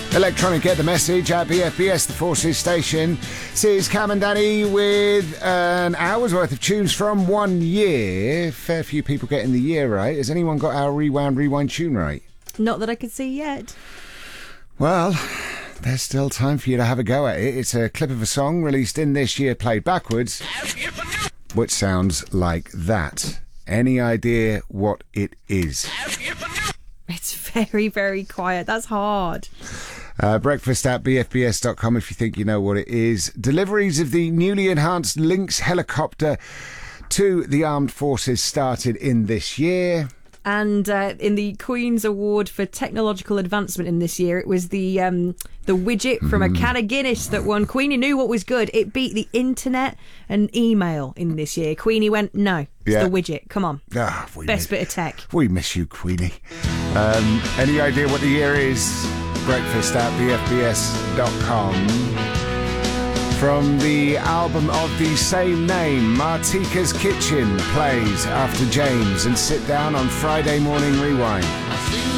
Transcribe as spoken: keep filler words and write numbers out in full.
Electronic Get the Message at B F B S, the Forces station. This is Cam and Danny with an hour's worth of tunes from one year. Fair few people getting the year right. Has anyone got our Rewound Rewind tune right? Not that I could see yet. Well, there's still time for you to have a go at it. It's a clip of a song released in this year, played backwards, which sounds like that. Any idea what it is? It's very, very quiet. That's hard. Uh, breakfast at b f b s dot com if you think you know what it is. Deliveries of the newly enhanced Lynx helicopter to the armed forces started in this year. And uh, in the Queen's Award for Technological Advancement in this year, it was the um, the widget from Mm. a can of Guinness that won. Queenie knew what was good. It beat the internet and email in this year. Queenie went, no, it's Yeah. the widget. Come on. Ah, we Best miss, bit of tech. We miss you, Queenie. Um, any idea what the year is? Breakfast at b f b s dot com. From the album of the same name, Martika's Kitchen plays after James and Sit Down on Friday Morning Rewind.